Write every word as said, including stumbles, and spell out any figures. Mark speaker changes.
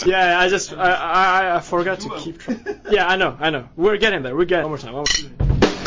Speaker 1: Yeah, I just I I, I forgot to keep track. Yeah, I know, I know. We're getting there. We're getting one more time. One more time.